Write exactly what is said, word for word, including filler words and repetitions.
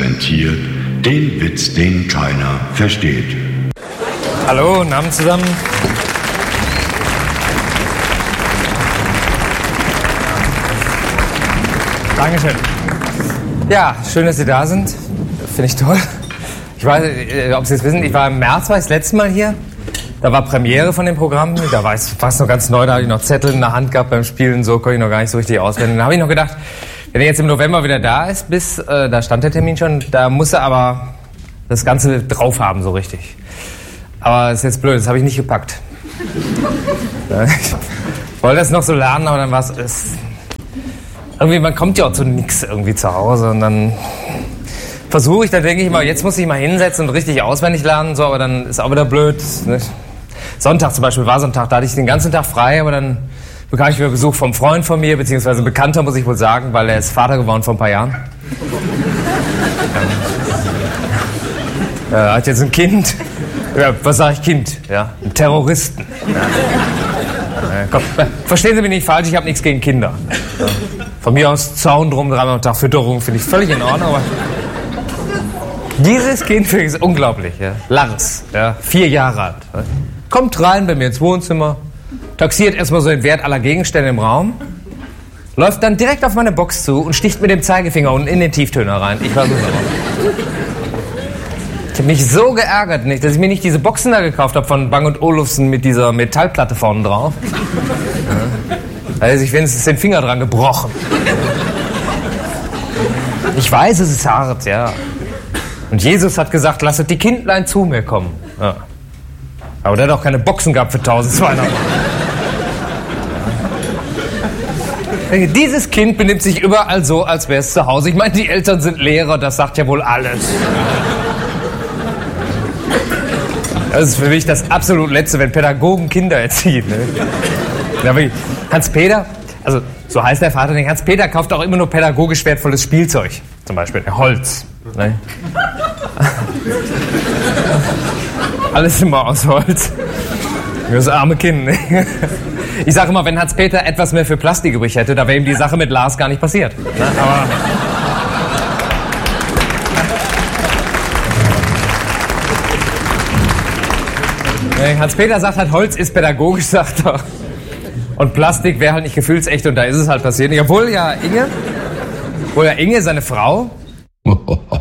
präsentiert den Witz, den keiner versteht. Hallo, guten Abend zusammen. Dankeschön. Ja, schön, dass Sie da sind. Finde ich toll. Ich weiß, ob Sie es wissen, ich war im März, war ich das letzte Mal hier. Da war Premiere von dem Programm. Da war ich fast noch ganz neu, da habe ich noch Zettel in der Hand gehabt beim Spielen. So konnte ich noch gar nicht so richtig auswählen. Da habe ich noch gedacht, wenn er jetzt im November wieder da ist, bis, äh, da stand der Termin schon, da muss er aber das Ganze drauf haben, so richtig. Aber das ist jetzt blöd, das habe ich nicht gepackt. Ich wollte das noch so lernen, aber dann war es... Irgendwie, man kommt ja auch zu nichts irgendwie zu Hause und dann versuche ich, dann denke ich mal, jetzt muss ich mal hinsetzen und richtig auswendig lernen, so, aber dann ist auch wieder blöd. Ne? Sonntag zum Beispiel war Sonntag, da hatte ich den ganzen Tag frei, aber dann bekam ich wieder Besuch vom Freund von mir, beziehungsweise Bekannter, muss ich wohl sagen, weil er ist Vater geworden vor ein paar Jahren. Er hat jetzt ein Kind. Ja, was sage ich Kind? Ja, ein Terroristen. Ja. Ja, komm, verstehen Sie mich nicht falsch, ich habe nichts gegen Kinder. Ja. Von mir aus Zaun drum, dreimal am Tag Fütterung, finde ich völlig in Ordnung. Aber dieses Kind finde ich unglaublich. Ja. Lars, ja, vier Jahre alt. Ja. Kommt rein bei mir ins Wohnzimmer, taxiert erstmal so den Wert aller Gegenstände im Raum, läuft dann direkt auf meine Box zu und sticht mit dem Zeigefinger unten in den Tieftöner rein. Ich war so sauer. Ich habe mich so geärgert, nicht, dass ich mir nicht diese Boxen da gekauft habe von Bang und Olufsen mit dieser Metallplatte vorne drauf. Ja. Also ich wenigstens den Finger dran gebrochen. Ich weiß, es ist hart, ja. Und Jesus hat gesagt, lasset die Kindlein zu mir kommen. Ja. Aber der hat auch keine Boxen gehabt für eintausendzweihundert Euro. Dieses Kind benimmt sich überall so, als wäre es zu Hause. Ich meine, die Eltern sind Lehrer, das sagt ja wohl alles. Das ist für mich das absolut Letzte, wenn Pädagogen Kinder erziehen. Ne? Ja, Hans-Peter, also so heißt der Vater nicht, Hans-Peter kauft auch immer nur pädagogisch wertvolles Spielzeug. Zum Beispiel Holz. Ne? Alles immer aus Holz. Das arme Kind. Ne? Ich sage immer, wenn Hans-Peter etwas mehr für Plastik übrig hätte, da wäre ihm die Sache mit Lars gar nicht passiert. Ne? Aber... Hans-Peter sagt halt, Holz ist pädagogisch, sagt er. Und Plastik wäre halt nicht gefühlsecht und da ist es halt passiert. Obwohl ja Inge, obwohl ja Inge, seine Frau,